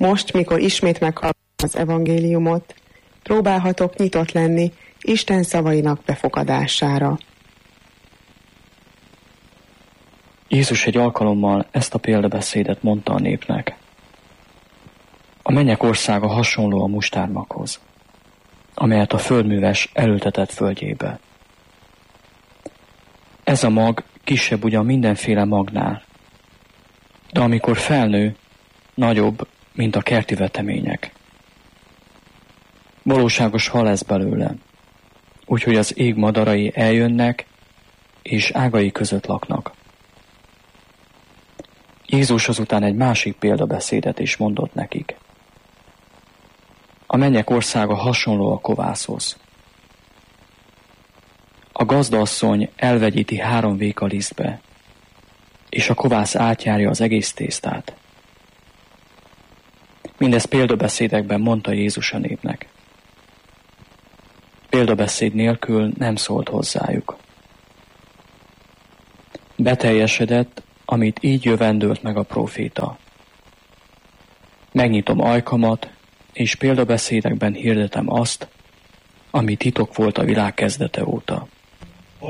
Most, mikor ismét meghallgatom az evangéliumot, próbálhatok nyitott lenni Isten szavainak befogadására. Jézus egy alkalommal ezt a példabeszédet mondta a népnek. A mennyek országa hasonló a mustármaghoz, amelyet a földműves elültetett földjébe. Ez a mag kisebb ugyan mindenféle magnál, de amikor felnő, nagyobb, mint a kerti vetemények. Valóságos fa lesz belőle, úgyhogy az ég madarai eljönnek, és ágai között laknak. Jézus azután egy másik példabeszédet is mondott nekik. A mennyek országa hasonló a kovászhoz. A gazdaasszony elvegyíti 3 véka lisztbe, és a kovász átjárja az egész tésztát. Mindezt példabeszédekben mondta Jézus a népnek. Példabeszéd nélkül nem szólt hozzájuk. Beteljesedett, amit így jövendőlt meg a próféta. Megnyitom ajkamat, és példabeszédekben hirdetem azt, ami titok volt a világ kezdete óta.